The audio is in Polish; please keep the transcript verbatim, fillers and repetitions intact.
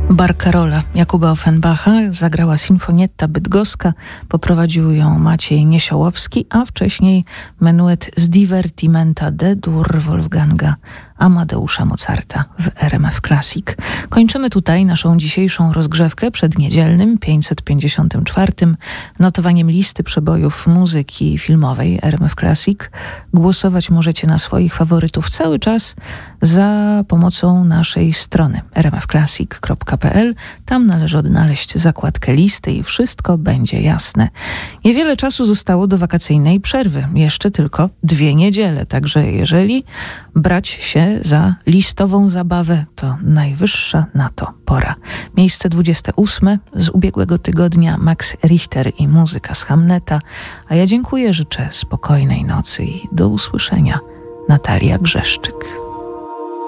Barcarola Jakuba Offenbacha zagrała Sinfonietta Bydgoska, poprowadził ją Maciej Niesiołowski, a wcześniej menuet z Divertimenta D-dur Wolfganga Amadeusza Mozarta w R M F Classic. Kończymy tutaj naszą dzisiejszą rozgrzewkę przed niedzielnym pięćset pięćdziesiątym czwartym notowaniem listy przebojów muzyki filmowej R M F Classic. Głosować możecie na swoich faworytów cały czas za pomocą naszej strony r m f classic kropka p l. Tam należy odnaleźć zakładkę listy i wszystko będzie jasne. Niewiele czasu zostało do wakacyjnej przerwy. Jeszcze tylko dwie niedziele. Także jeżeli brać się za listową zabawę, to najwyższa na to pora. Miejsce dwudzieste ósme z ubiegłego tygodnia Max Richter i muzyka z Hamneta. A ja dziękuję, życzę spokojnej nocy i do usłyszenia. Natalia Grzeszczyk.